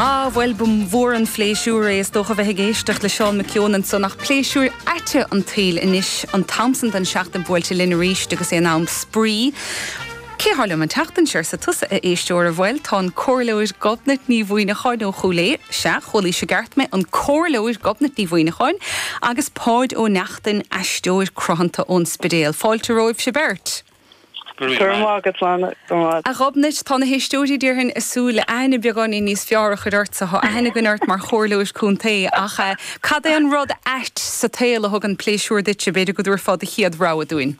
Bhfuil bum mhór an pléisiúr is dócha bheith géisteach le Seán McKeown so nach pléisiúr aite an tail inis an Thompson an seach den bhfuilte linn ríis agus é nám Spree. Cé hálam an teachtain seir sa tusa a éisteúir a bhfuil tá an cóirleoir gobnat ní bhuioine cháin ó chulé se cholí se gart me an cóirleoir gobnat ní bhuioine cháin agus páid ó nachtain eisteúir crothananta ón spidéal. Fáilte roimh se bert. A robnit tána héistúí dúrhann asúla aine beagán í níos fearra chuirt sa aine gannart mar chóirleois cúntaí ach cad é an rud eit sa tail a thug an pléisiúr dit se beidir go dúir fád a chiad rá a dúin.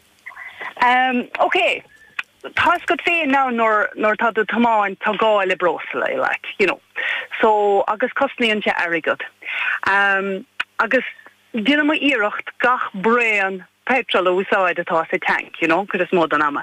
Okay. Tá go fé ná nor tá tamáin tá gáil le brosla like, you know. So agus cosníonn se agad. Agus dina mo íirecht gach brean petrol úsáid atá sa tank, you know, cos mód an ama.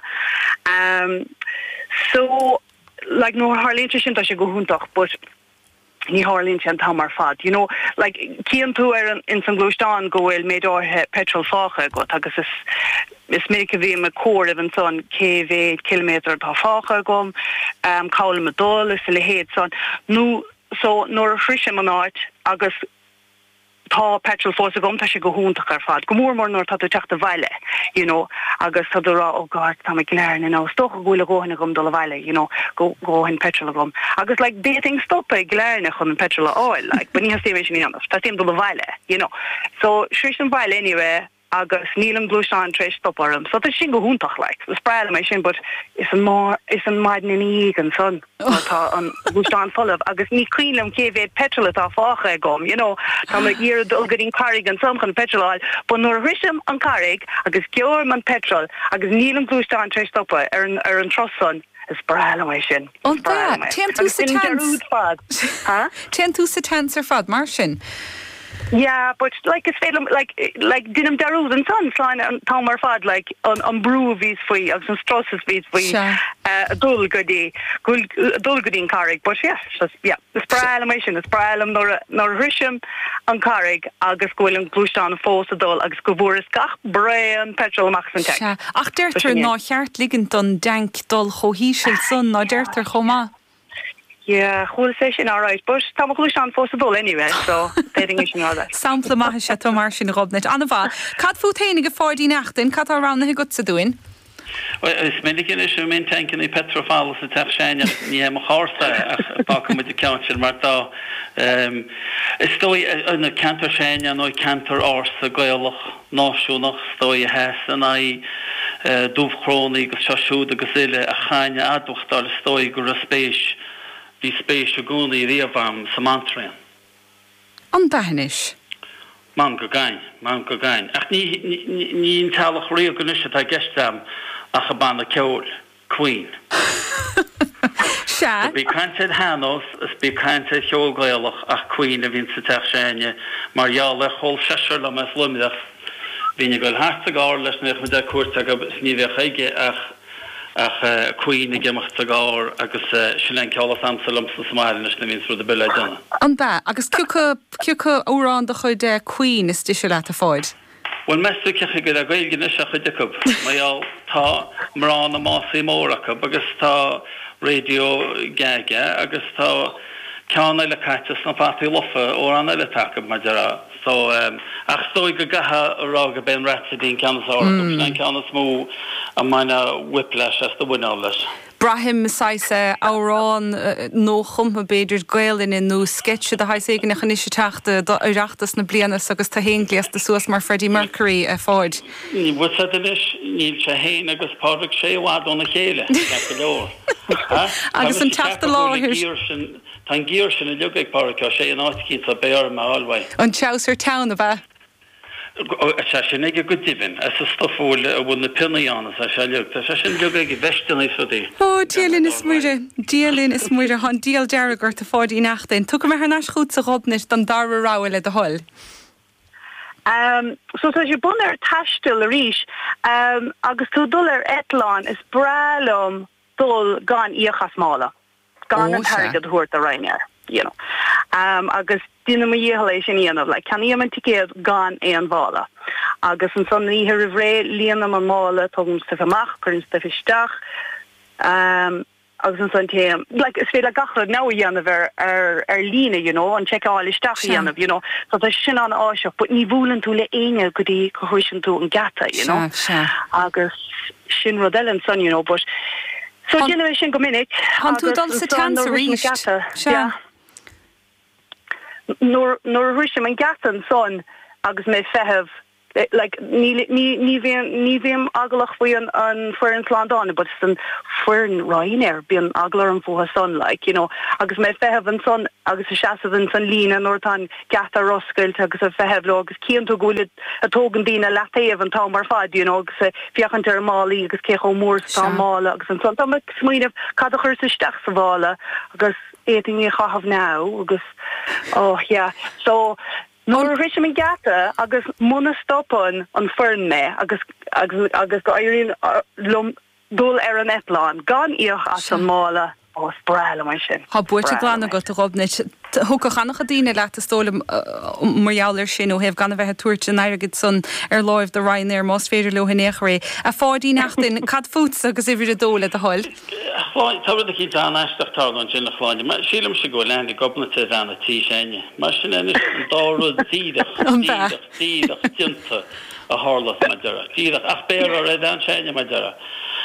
So, like, no Harlín sin tá sé go húntaach, but ní Harlín sin tá mar fad, you know, like, cían tú in san glúisteán gohfuil méid áthe petrol fácha go, agus is mé go bhí me cóir an son kV kilometer tá fácha gom, cáil me dul is le héad son. No, so, nor a frisim an áit, agus tá petrol fósa gom tá sé go húntaach ar fad. Go mór nóir tá tú teachta bhaile, you know, agus tá rá, oh God, tá me gléirn, you know, stocha gúla góhanna gom dul a bhaile, you know, góhan petrol a gom. Agus, like, dating stoppa gléirna chun petrol a oil, like, but ní has téimé sin annas, tá téim dul a bhaile, you know. So, sris an bhaile anyway, agus níl an glúisteán treéis stopparm. So, tá sin go húntaach, like, is breile mé sin, but is an maidin in íg an son, tá an glúisteán folamh, agus ní cuilam cévé petrol atá fácha gom, you know, tá me ír dulgadín carrig an samchan petrol áil, but nóir risim an carrig, agus geor man petrol, agus níl an glúisteán treéis stoppa ar an troson, is breile mé sin. On da, tén tú sa tans ar fad, mar sin? Yeah, but like it's fatal, like dinam darúd an son sláin an tamar fad like an brú vís faoi agus an strosses vís faoi dulgadín carrig, but yeah, is brailm is brailm nor rishim an carrig agus gohfuil an glúisteán fósa dul agus go bhfuair is gach brean petrol amach san teach. Ach deirtar ná cheart ligint an dank dul chohíisiil son ná deirtar chomá. Yeah, whole session all right, but tá mo glúisteán fósa dul anyway, so dating is all that. Sampla maithe sé tá mar sin robnet. Anna bha, cad fútéine go fáidí nachtain, cad á rán na go sa dúin? Well, is minigin is min tanken I petrofálas a tachshaine ní mo chósta ach baka mit de council mar tá is stoi na cantor shaine no cantor ors a goilech náisiúnach stoi hes an ai dúfchrónig go sasú de gazile a chaine adwchtar stoi go spéis die spéis a gúni riabam Samantrian. An dahanis? Man go gain. Ach ní talach rio gnisha ta gestam ach a ban a ceol Queen. Sha? Be canted Hanos, be canted ceol gaelach ach Queen a vin sa tachshaine, mar le hol shashar la mas lumidach. Vin gol hartag leis nech me da cuartag a sníve chaige ach Queen a gemach tagar agus Shilen Ceolas Amsalam sa Somalia na vins ru de billa donna. An da, agus ciúcha órán de chuid Queen is stiise le a fáid? Well, mestu cecha go a gail gine secha dicub. Maiall tá mrán a másí mórachab, agus tá radio gaga, agus tá ceanna le caitas na pátí lofa ó an eile takab mar dara. So, ach stoi go gaha rága ben ratsadín ceanasár, agus ceanna smó a maina whiplash as the winnerless. Brahim saise árán nó chumpa beidir gaelin in nó sketche de haise igen chan isise teachta ireachtas na blianas agus tá héin glias de suas mar Freddie Mercury a fáid. Ní bud sa inis níl se héin agus pádrach sé bhád óna chéile le go leor. Agus an teachta láthir. Tá gíor sin a lugaigh pádrach sé an áitcín sa béar má alwaid. An Chaucer Town a bheith? Sin ige go divin, as a stofúil a bhfuil na pinnaíánas a se lugt, a sin lugaigh I bhestanna sodí. Ó, díalinn is muide hon díal dearagart a fáidí nachtain. Tucha me nas chuút sa rodnis don darra ráile de hol. So tá sé bun taistil a ríis, agus tú dul etláin is bralum dul gan íochas mála. Gan an targad thuirt a rainear, you know. Agus dina ma dhéhalé sin íanamh, like, can íam an ticéad gan éan bhála. Agus an son níhir a bhré líanam an mála tugum sa famach, chun sa fisteach, agus an san téim. Like, is féle gachar ná dhéanamh lína, you know, an check áil isteach dhéanamh, you know. So tá sin an áiseach, but ní bhúlann tú le aine go dtí chuisisin tú an gata, you know. Agus sin rodellen son, you know, but so generation go minute. Han tú dal sa tan sa ríist. Nor huisim an gatan son agus mé fehef like ní bhíam agalach faoi an furin Sládána, but it's an furin Ryanair bí an aglar an fóha son, like, you know, agus mé fehef an son agus a seasamh an san lína nóir gata roscailt agus a fehef lo agus cían tú gúile a tógan dína leataíomh an tá mar fad, you know, agus fiachan ar málaí agus cécho mór tá mála agus an son tá smaoineh cad a chuir sa isteach sa bhála agus éting ní chahabh ná agus so Nor risim an gata agus muna stopan an fern me agus go airín dul an etláán gan íoch as an mála ó spráile mar sin. Tá buirte glána go a robnit thugad chanach a dtíine leat a stóla marjouler sin ó heh gan bheith tuairt an airgid son láimh de Ryanair más féidir le hinnéchré. A fádí nachtain cad fút agus ifir a dóla a hall. Tá a cí an eisteachtá an sin nach chláine, mar sílam se go lein gobnate anna tí séine. Mar sin an dárad díadach tinta a hálas me dera. Díadach ach béar a réid an séine me dera.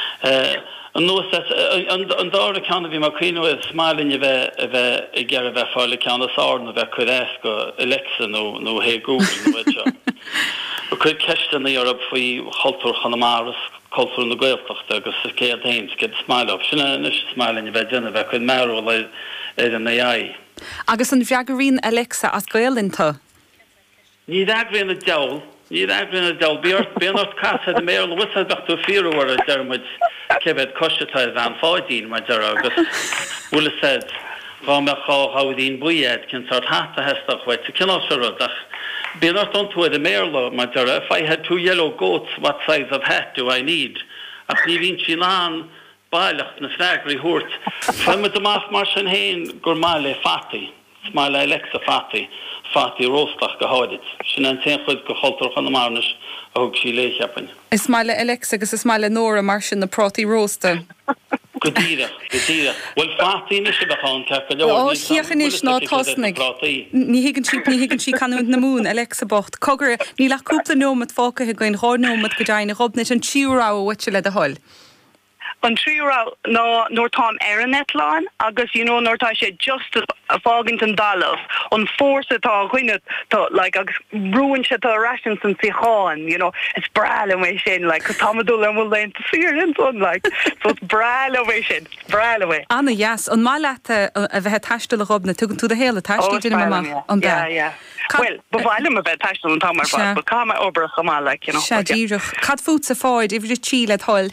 An dára ceanna bhí mar cuioineh smáilin bheith I ggéar a bheith fáile ceanna sána bheith chuéis go Alexa nó hé Google nó Ba chuid ceistan na Eorop faoi choltúr Chonamaras cultúr na Gaeltachta agus céad hains get smáileh. Sinna is smáilin bheith déanana bheith chuid mearú le an AI. Agus an bheagarín Alexa as Gaelintá? Ní agréan a deall. Ní agréan a deall. Bíanart casa de méar lusa bechtú fiúhar a dermuid cebed cosisitáid an fáidín mar dera agus bhfuil said bhá me cháhádín buiad cin tart hata hestach bhaid sa cinásúach. Bíanart an tú a méarla mar dera, if I had 2 yellow goats, what size of hat do I need? Ach ní bhín sin an bailach na freagrí húirt. Fuimid amach mar sin héin gur máile fataí, smáile Alexa fataí róstach go háidit. Sin an tean chuid go choltúr Chonamárnas a thug sí léicheapin. Is smáile Alexa agus is smáile Nóra mar sin na prótaí rósta. Go díreach. Bhfuil fataí ní se bechán cecha leor. Ó, chiachan is ná tosnig. Ní higann sí canúint na mún Alexa bocht. Cogur ní lech cúpla nómad fácathe goin ránómad go dteine robnit an tíúrá a bhaite le a hall. An tríúrá nóir tám an etláán agus nóirtá sé just a fágint an dalah an fórsa tá chuine like agus brúin se tá rasin san fiáin, it's brail away sin like tamadul an bhfuil leint fear in son like so it's brail away sin brail away. Anna yes an má leta a bheit taistal a robna tugann tú a héle taistal dina má an yeah. Well, bhhailm a bit taistal an tamar bad, but cá obair chamá like Se díreach cad fút sa fáid ifir Chile hall.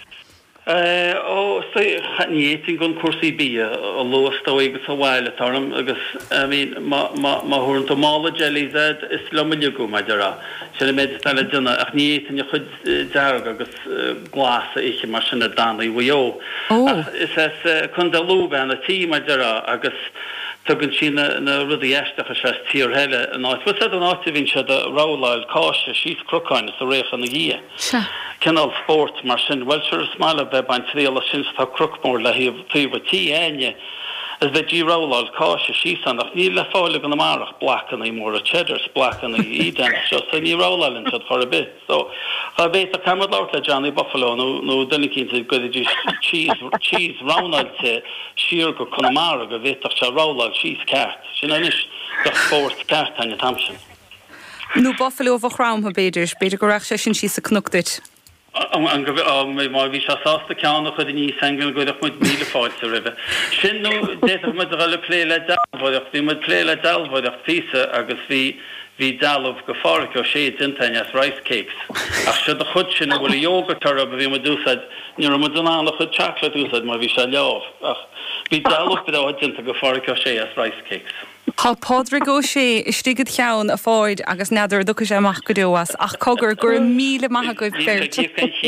Chaníting gon cuasaí bí a lóstá agus a bhhaile tarm agus má thuann mála jellyzad is lomaile go mai dera. Sinna méid tal duna ach nítain chud dearg agus glása ihe mar sinna dánaí bhjó. Is chun de lúbe na tí mai dera agus tugann sí na rudí eisteach a sé tíor heile an áit. Fu an áit vín se a ráláil cáise síos crocáin sa réchan na gí. Kenal sport mar sin welshire smáile be bain tríala sin tá crocmór le híomh tí aine as bheith dí ráláil cáise sísan ach ní le fáile an amárach blachan í mór a cheddars blachan í den seo sa ní ráláilin se for a bit. So cha bhéit a camad láir le Johnny Buffalo nó dunicínta go cheese ránáilte siar go Connemara go bhéach se ráláil cheese ceart. Sin is de sport ceart haine tamsin. Nó Buffalo bh chrám ha beidir go raach sé sin sí sa cnuchtit. Má bhí se sásta ceanna chud ní sangil goideach muid míle fáilte ribh. Sin nó déach mu a le pléile dalmhaideach, bhí mud pléile dalmhaideach tísa agus bhí dalmh go fáric ó sé dintaine as rice cakes. Ach se a chud sin bhfuil yogatar a bhí mu dúsad, ní mu an anna chud chocolate dúsad má bhí se leamh. Ach bhí dalmh go dinta go fáric ó sé as rice cakes. Tá pádra go sé istigad cheann a fáid agus neidir ducha sé amach go dúas ach cogur gur míle maithe go bhirt.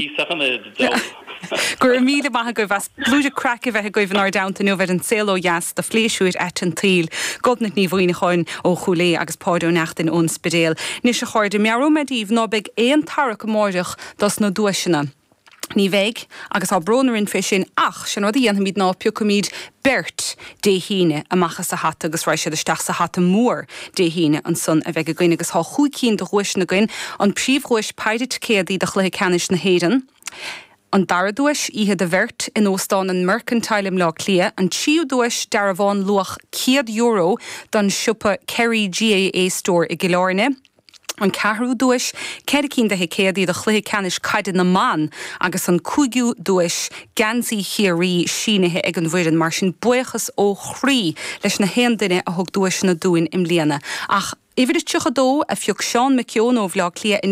Gur míle maithe go bheits blúide crackh bheith go bhannar downta nó bheith an céó jas de fléisiúid et an tíl godnach ní bhhaoine chuin ó cholé agus pádó nachtain ón spidéal. Ní se chuir de mearú medíomh nó beag éon tarach go móideach dos nó dúisina. ní bheith agus á bronarin fisin ach sin rud dhéanam míad ná piocamíd bert dé híine amachchas sa hat agus ráis sé isteach sa hat mór dé híine an son a bheith a gcuine agus há chuúcín do chuis na gcuin an príomhhuis peidir céadaí de chluthe canis na héan. An daradúis ihe de bhirt in óstán an mercantilim lá clia an tíúdúis dar a bháin luach €100 don siúpa Kerry GAA store i Gilárne. An cehrú dúis ceir cín de céadaí de chluthe canis caiide na man agus an cúgiú dúis gansaí chiarí sínithe ag an bhuiireann mar sin buchas ó chrí leis na héan duine a thug dúis na dúin im líana. Ach Ividir tuchadó a fiog Seán McKeown ó bhlá clia